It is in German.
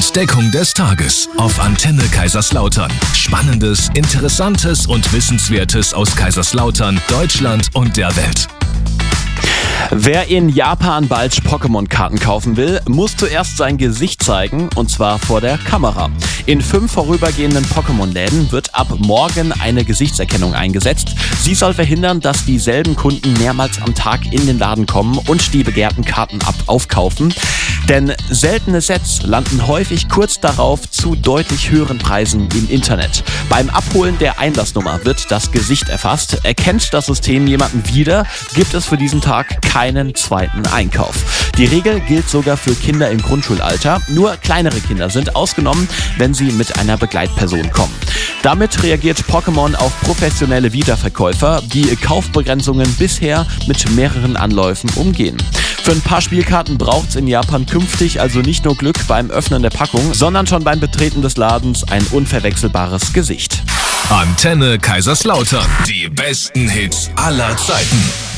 Entdeckung des Tages auf Antenne Kaiserslautern. Spannendes, Interessantes und Wissenswertes aus Kaiserslautern, Deutschland und der Welt. Wer in Japan bald Pokémon-Karten kaufen will, muss zuerst sein Gesicht zeigen, und zwar vor der Kamera. In 5 vorübergehenden Pokémon-Läden wird ab morgen eine Gesichtserkennung eingesetzt. Sie soll verhindern, dass dieselben Kunden mehrmals am Tag in den Laden kommen und die begehrten Karten aufkaufen. Denn seltene Sets landen häufig kurz darauf zu deutlich höheren Preisen im Internet. Beim Abholen der Einlassnummer wird das Gesicht erfasst. Erkennt das System jemanden wieder, gibt es für diesen Tag keinen zweiten Einkauf. Die Regel gilt sogar für Kinder im Grundschulalter. Nur kleinere Kinder sind ausgenommen, wenn sie mit einer Begleitperson kommen. Damit reagiert Pokémon auf professionelle Wiederverkäufer, die Kaufbegrenzungen bisher mit mehreren Anläufen umgehen. Für ein paar Spielkarten braucht es in Japan künftig also nicht nur Glück beim Öffnen der Packung, sondern schon beim Betreten des Ladens ein unverwechselbares Gesicht. Antenne Kaiserslautern. Die besten Hits aller Zeiten.